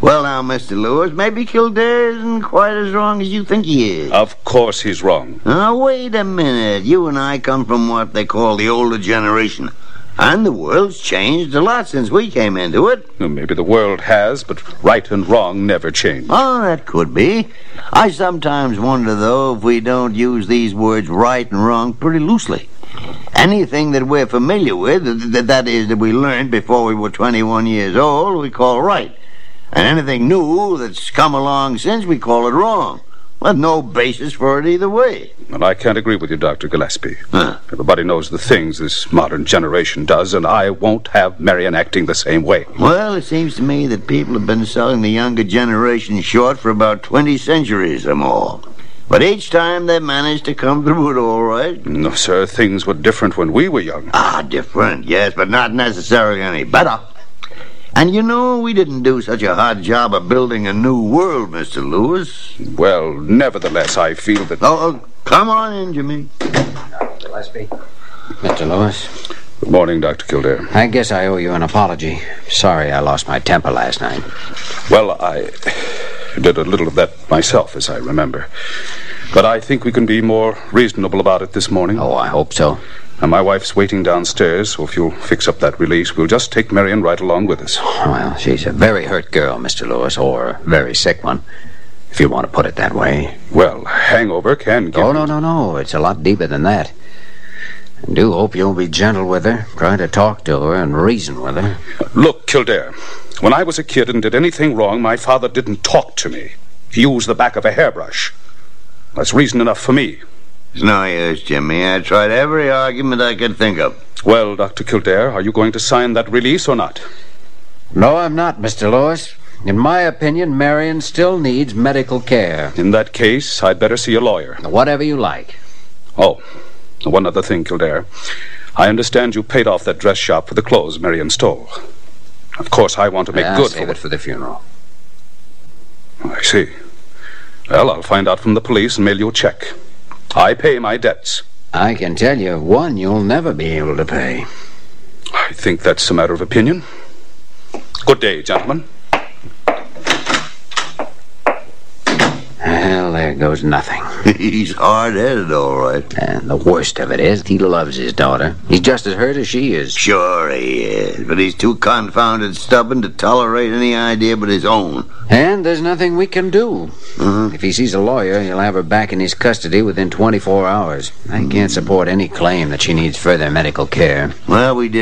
Well, now, Mr. Lewis, maybe Kildare isn't quite as wrong as you think he is. Of course he's wrong. Now, wait a minute. You and I come from what they call the older generation. And the world's changed a lot since we came into it. Well, maybe the world has, but right and wrong never change. Oh, that could be. I sometimes wonder, though, if we don't use these words right and wrong pretty loosely. Anything that we're familiar with, that is, that we learned before we were 21 years old, we call right. And anything new that's come along since, we call it wrong. Well, no basis for it either way. Well, I can't agree with you, Dr. Gillespie. Huh. Everybody knows the things this modern generation does, and I won't have Marion acting the same way. Well, it seems to me that people have been selling the younger generation short for about 20 centuries or more. But each time they managed to come through it all right. No, sir, things were different when we were young. Different, yes, but not necessarily any better. And you know, we didn't do such a hard job of building a new world, Mr. Lewis. Well, nevertheless, I feel that... Oh, come on in, Jimmy. Dr. Gillespie. Mr. Lewis. Good morning, Dr. Kildare. I guess I owe you an apology. Sorry I lost my temper last night. Well, I did a little of that myself, as I remember. But I think we can be more reasonable about it this morning. Oh, I hope so. And my wife's waiting downstairs, so if you'll fix up that release, we'll just take Marion right along with us. Well, she's a very hurt girl, Mr. Lewis, or a very sick one, if you want to put it that way. Well, hangover can get... Oh, no. It's a lot deeper than that. I do hope you'll be gentle with her, try to talk to her and reason with her. Look, Kildare, when I was a kid and did anything wrong, my father didn't talk to me. He used the back of a hairbrush. That's reason enough for me. It's no use, Jimmy. I tried every argument I could think of. Well, Dr. Kildare, are you going to sign that release or not? No, I'm not, Mr. Lewis. In my opinion, Marion still needs medical care. In that case, I'd better see a lawyer. Whatever you like. Oh, one other thing, Kildare. I understand you paid off that dress shop for the clothes Marion stole. Of course, I want to make good save it for the funeral. I see. Well, I'll find out from the police and mail you a check. I pay my debts. I can tell you one you'll never be able to pay. I think that's a matter of opinion. Good day, gentlemen. Well, there goes nothing. He's hard-headed, all right. And the worst of it is, he loves his daughter. He's just as hurt as she is. Sure he is, but he's too confounded stubborn to tolerate any idea but his own. And there's nothing we can do. If he sees a lawyer, he'll have her back in his custody within 24 hours. I can't support any claim that she needs further medical care. Well, we did